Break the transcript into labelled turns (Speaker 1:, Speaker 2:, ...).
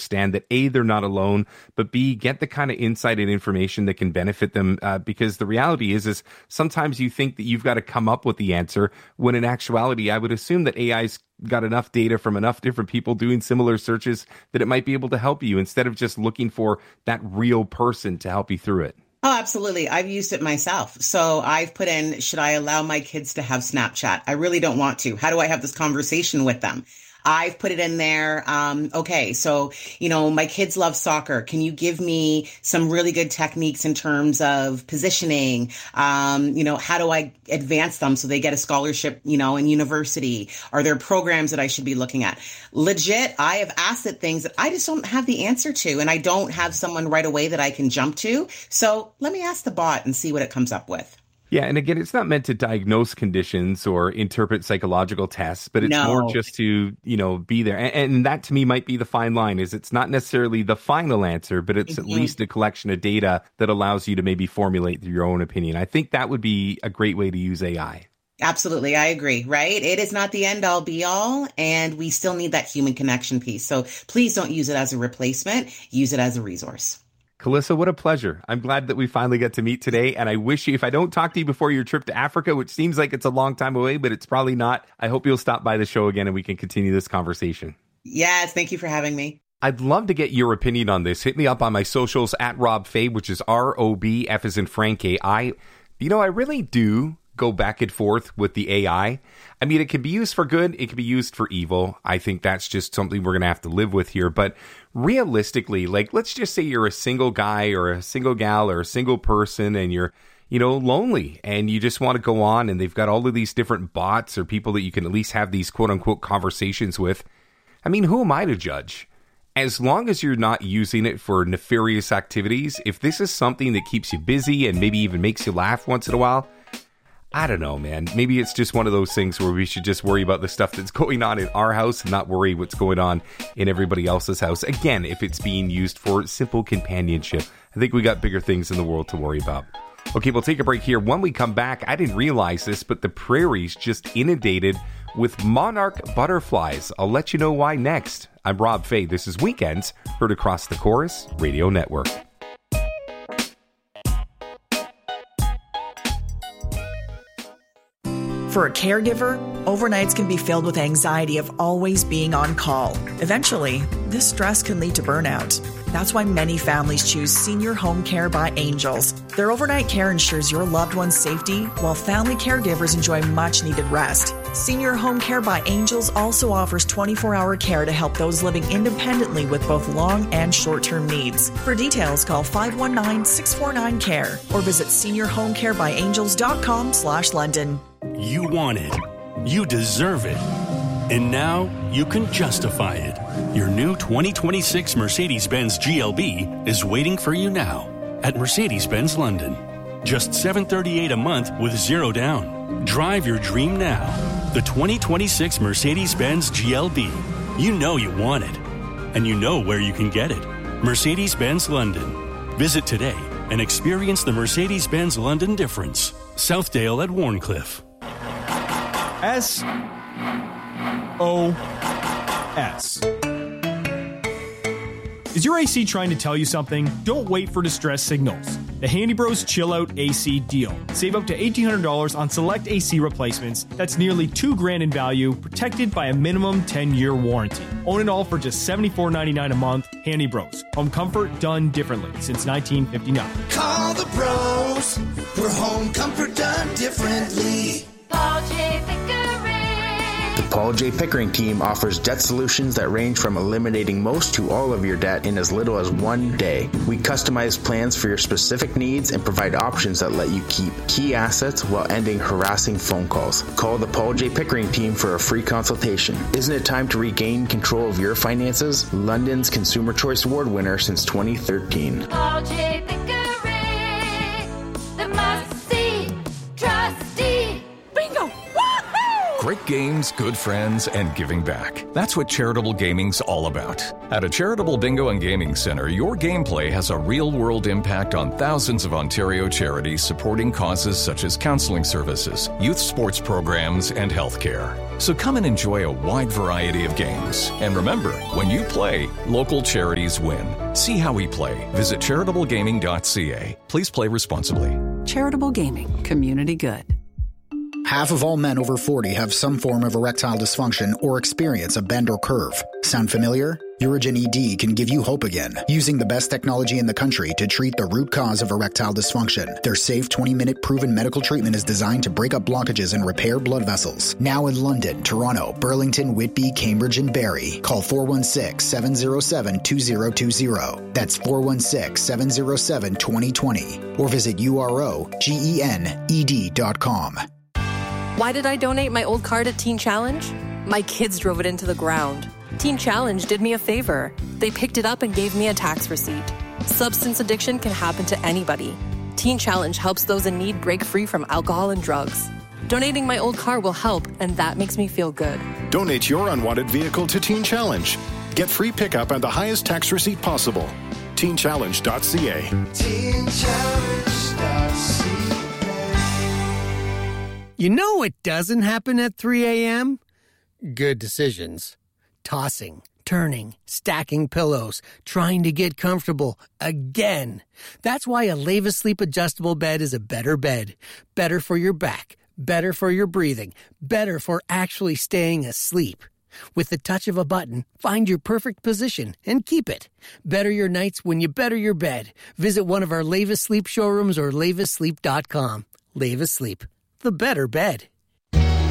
Speaker 1: understand that A, they're not alone, but B, get the kind of insight and information that can benefit them. Because the reality is sometimes you think that you've got to come up with the answer, when in actuality, I would assume that AI's got enough data from enough different people doing similar searches that it might be able to help you instead of just looking for that real person to help you through it.
Speaker 2: Oh, absolutely. I've used it myself. So I've put in, should I allow my kids to have Snapchat? I really don't want to. How do I have this conversation with them? I've put it in there. Okay, so, my kids love soccer. Can you give me some really good techniques in terms of positioning? How do I advance them so they get a scholarship, in university? Are there programs that I should be looking at? Legit, I have asked it things that I just don't have the answer to, and I don't have someone right away that I can jump to. So let me ask the bot and see what it comes up with.
Speaker 1: Yeah, and again, it's not meant to diagnose conditions or interpret psychological tests, but it's more just to, be there. And that to me might be the fine line, is it's not necessarily the final answer, but it's at least a collection of data that allows you to maybe formulate your own opinion. I think that would be a great way to use AI.
Speaker 2: Absolutely. I agree, right? It is not the end all be all, and we still need that human connection piece. So please don't use it as a replacement. Use it as a resource.
Speaker 1: Calissa, what a pleasure. I'm glad that we finally got to meet today. And I wish you, if I don't talk to you before your trip to Africa, which seems like it's a long time away, but it's probably not, I hope you'll stop by the show again and we can continue this conversation.
Speaker 2: Yes, thank you for having me.
Speaker 1: I'd love to get your opinion on this. Hit me up on my socials at Rob Fay, which is ROBF as in Frank AI. I really do go back and forth with the AI. I mean, it can be used for good. It can be used for evil. I think that's just something we're going to have to live with here. But realistically, let's just say you're a single guy or a single gal or a single person and you're, lonely and you just want to go on and they've got all of these different bots or people that you can at least have these quote unquote conversations with. I mean, who am I to judge? As long as you're not using it for nefarious activities, if this is something that keeps you busy and maybe even makes you laugh once in a while, I don't know, man. Maybe it's just one of those things where we should just worry about the stuff that's going on in our house and not worry what's going on in everybody else's house. Again, if it's being used for simple companionship, I think we got bigger things in the world to worry about. Okay, we'll take a break here. When we come back, I didn't realize this, but the prairie's just inundated with monarch butterflies. I'll let you know why next. I'm Rob Fay. This is Weekends, heard across the Chorus Radio Network.
Speaker 3: For a caregiver, overnights can be filled with anxiety of always being on call. Eventually, this stress can lead to burnout. That's why many families choose Senior Home Care by Angels. Their overnight care ensures your loved one's safety, while family caregivers enjoy much-needed rest. Senior Home Care by Angels also offers 24-hour care to help those living independently with both long and short-term needs. For details, call 519-649-CARE or visit seniorhomecarebyangels.com/London.
Speaker 4: You want it. You deserve it. And now you can justify it. Your new 2026 Mercedes-Benz GLB is waiting for you now at Mercedes-Benz London. Just $738 a month with zero down. Drive your dream now. The 2026 Mercedes-Benz GLB. You know you want it. And you know where you can get it. Mercedes-Benz London. Visit today and experience the Mercedes-Benz London difference. Southdale at Warncliffe.
Speaker 5: SOS. Is your AC trying to tell you something? Don't wait for distress signals. The Handy Bros Chill Out AC deal. Save up to $1,800 on select AC replacements. That's nearly $2,000 in value, protected by a minimum 10-year warranty. Own it all for just $74.99 a month. Handy Bros. Home comfort done differently since 1959.
Speaker 6: Call the bros for home comfort done differently.
Speaker 7: Paul J. Pickering.
Speaker 8: The Paul J. Pickering team offers debt solutions that range from eliminating most to all of your debt in as little as 1 day. We customize plans for your specific needs and provide options that let you keep key assets while ending harassing phone calls. Call the Paul J. Pickering team for a free consultation. Isn't it time to regain control of your finances? London's Consumer Choice Award winner since 2013.
Speaker 7: Paul J. Pickering. The must-see trustee. Bingo! Woohoo!
Speaker 9: Great games, good friends, and giving back. That's what charitable gaming's all about. At a charitable bingo and gaming center, your gameplay has a real-world impact on thousands of Ontario charities supporting causes such as counseling services, youth sports programs, and healthcare. So come and enjoy a wide variety of games. And remember, when you play, local charities win. See how we play. Visit charitablegaming.ca. Please play responsibly.
Speaker 10: Charitable Gaming. Community good.
Speaker 11: Half of all men over 40 have some form of erectile dysfunction or experience a bend or curve. Sound familiar? Urigen ED can give you hope again, using the best technology in the country to treat the root cause of erectile dysfunction. Their safe 20-minute proven medical treatment is designed to break up blockages and repair blood vessels. Now in London, Toronto, Burlington, Whitby, Cambridge, and Barrie. Call 416-707-2020. That's 416-707-2020. Or visit UROGENED.com.
Speaker 12: Why did I donate my old car to Teen Challenge? My kids drove it into the ground. Teen Challenge did me a favor. They picked it up and gave me a tax receipt. Substance addiction can happen to anybody. Teen Challenge helps those in need break free from alcohol and drugs. Donating my old car will help, and that makes me feel good.
Speaker 13: Donate your unwanted vehicle to Teen Challenge. Get free pickup and the highest tax receipt possible. TeenChallenge.ca.
Speaker 6: TeenChallenge.ca.
Speaker 14: You know what doesn't happen at 3 a.m.? Good decisions. Tossing, turning, stacking pillows, trying to get comfortable again. That's why a Leva Sleep adjustable bed is a better bed. Better for your back, better for your breathing, better for actually staying asleep. With the touch of a button, find your perfect position and keep it. Better your nights when you better your bed. Visit one of our Leva Sleep showrooms or levasleep.com. Leva Sleep, the better bed.